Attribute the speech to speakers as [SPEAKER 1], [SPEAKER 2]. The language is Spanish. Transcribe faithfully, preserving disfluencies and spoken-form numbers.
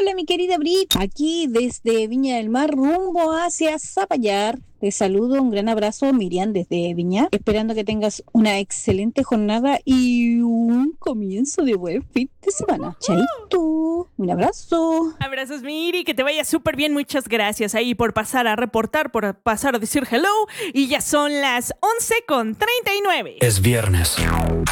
[SPEAKER 1] Hola, mi querida Brit, aquí desde Viña del Mar, rumbo hacia Zapallar. Te saludo, un gran abrazo, Miriam, desde Viña, esperando que tengas una excelente jornada y un comienzo de buen fin de semana. Chaito, un abrazo.
[SPEAKER 2] Abrazos, Miri, que te vaya súper bien. Muchas gracias ahí por pasar a reportar, por pasar a decir hello. Y ya son las once con treinta y nueve.
[SPEAKER 3] Es viernes.